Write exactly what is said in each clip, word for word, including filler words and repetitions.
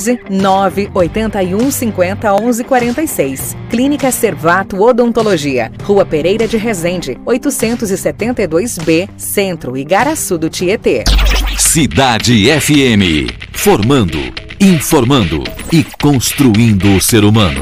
doze, nove oito um cinco zero, onze quarenta e seis. Clínica Servato Odontologia, Rua Pereira de Resende, oitocentos e setenta e dois B, Centro, Igaraçu do Tietê. Cidade F M. Formando, informando e construindo o ser humano.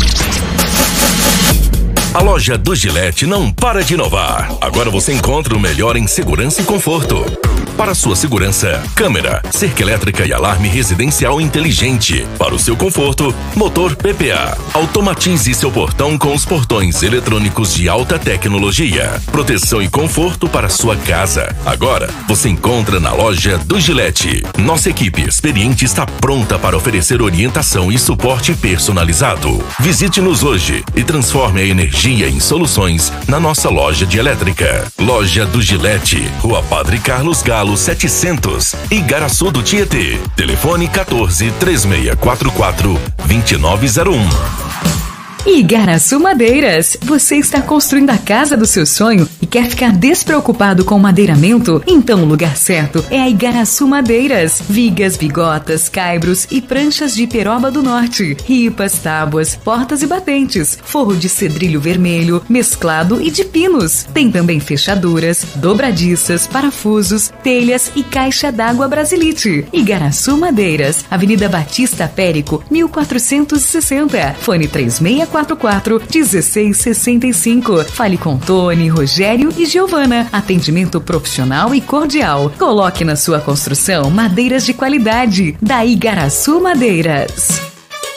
A loja do Gillette não para de inovar. Agora você encontra o melhor em segurança e conforto. Para sua segurança, câmera, cerca elétrica e alarme residencial inteligente. Para o seu conforto, motor P P A. Automatize seu portão com os portões eletrônicos de alta tecnologia. Proteção e conforto para sua casa. Agora, você encontra na loja do Gillette. Nossa equipe experiente está pronta para oferecer orientação e suporte personalizado. Visite-nos hoje e transforme a energia em soluções na nossa loja de elétrica. Loja do Gillette, Rua Padre Carlos Galo setecentos, Igaraçu do Tietê. Telefone quatorze, três seis quatro quatro, dois nove zero um. Igaraçu Madeiras. Você está construindo a casa do seu sonho e quer ficar despreocupado com o madeiramento? Então o lugar certo é a Igaraçu Madeiras. Vigas, bigotas, caibros e pranchas de peroba do norte. Ripas, tábuas, portas e batentes. Forro de cedrilho vermelho, mesclado e de pinos. Tem também fechaduras, dobradiças, parafusos, telhas e caixa d'água Brasilite. Igaraçu Madeiras. Avenida Batista Périco, mil quatrocentos e sessenta. Fone três seis quatro quatro, um seis seis cinco. Fale com Tony, Rogério e Giovana. Atendimento profissional e cordial. Coloque na sua construção madeiras de qualidade da Igaraçu Madeiras.